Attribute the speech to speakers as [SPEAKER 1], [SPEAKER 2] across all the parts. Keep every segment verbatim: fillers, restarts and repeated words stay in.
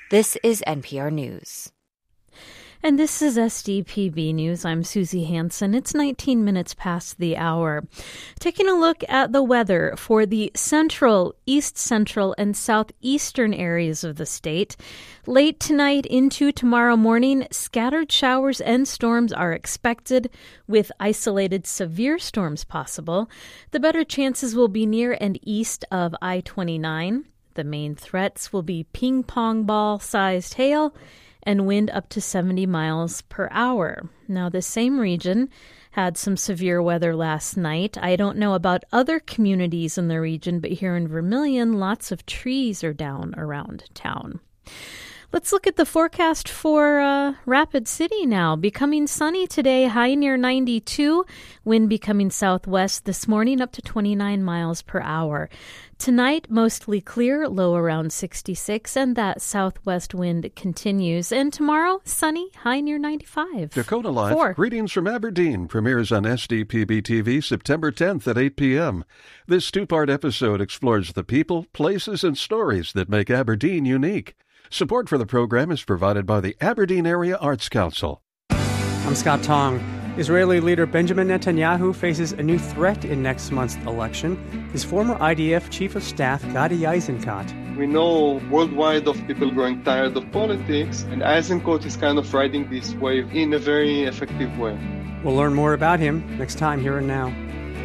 [SPEAKER 1] This is N P R News.
[SPEAKER 2] And this is S D P B News. I'm Susie Hansen. It's nineteen minutes past the hour. Taking a look at the weather for the central, east central, and southeastern areas of the state. Late tonight into tomorrow morning, scattered showers and storms are expected, with isolated severe storms possible. The better chances will be near and east of I twenty-nine. The main threats will be ping-pong ball-sized hail and wind up to seventy miles per hour. Now, the same region had some severe weather last night. I don't know about other communities in the region, but here in Vermilion, lots of trees are down around town. Let's look at the forecast for uh, Rapid City now. Becoming sunny today, high near ninety-two. Wind becoming southwest this morning up to twenty-nine miles per hour. Tonight, mostly clear, low around sixty-six, and that southwest wind continues. And tomorrow, sunny, high near ninety-five.
[SPEAKER 3] Dakota Live,
[SPEAKER 2] Four.
[SPEAKER 3] Greetings from Aberdeen, premieres on S D P B T V September tenth at eight p.m. This two-part episode explores the people, places, and stories that make Aberdeen unique. Support for the program is provided by the Aberdeen Area Arts Council.
[SPEAKER 4] I'm Scott Tong. Israeli leader Benjamin Netanyahu faces a new threat in next month's election. His former I D F chief of staff, Gadi Eisenkot.
[SPEAKER 5] We know worldwide of people growing tired of politics, and Eisenkot is kind of riding this wave in a very effective way.
[SPEAKER 4] We'll learn more about him next time Here and Now.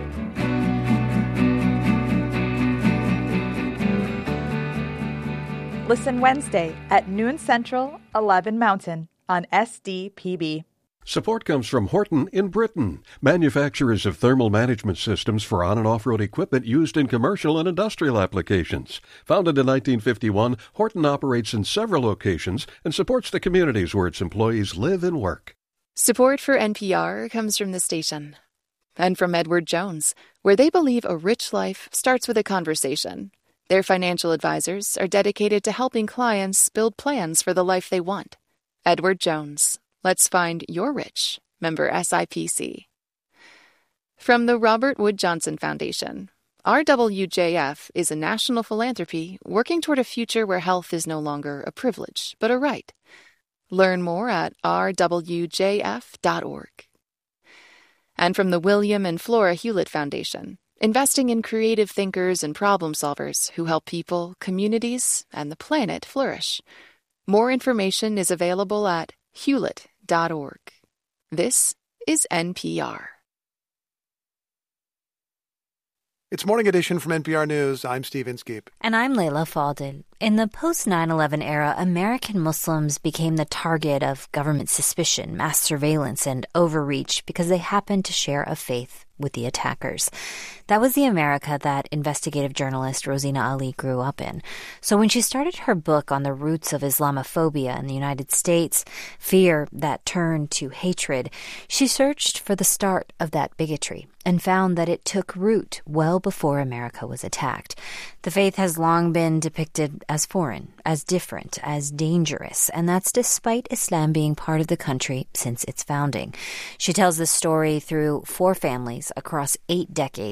[SPEAKER 6] Listen Wednesday at noon Central, eleven Mountain on S D P B.
[SPEAKER 3] Support comes from Horton in Britain, manufacturers of thermal management systems for on- and off-road equipment used in commercial and industrial applications. Founded in nineteen fifty-one, Horton operates in several locations and supports the communities where its employees live and work.
[SPEAKER 7] Support for N P R comes from the station and from Edward Jones, where they believe a rich life starts with a conversation. Their financial advisors are dedicated to helping clients build plans for the life they want. Edward Jones. Let's find your rich. Member S I P C. From the Robert Wood Johnson Foundation. R W J F is a national philanthropy working toward a future where health is no longer a privilege, but a right. Learn more at r w j f dot org. And from the William and Flora Hewlett Foundation. Investing in creative thinkers and problem solvers who help people, communities, and the planet flourish. More information is available at hewlett dot org. This is N P R.
[SPEAKER 8] It's Morning Edition from N P R News. I'm Steve Inskeep.
[SPEAKER 1] And I'm Layla Fadel. In the post nine eleven era, American Muslims became the target of government suspicion, mass surveillance, and overreach because they happened to share a faith with the attackers. That was the America that investigative journalist Rosina Ali grew up in. So when she started her book on the roots of Islamophobia in the United States, fear that turned to hatred, she searched for the start of that bigotry and found that it took root well before America was attacked. The faith has long been depicted as foreign, as different, as dangerous, and that's despite Islam being part of the country since its founding. She tells this story through four families across eight decades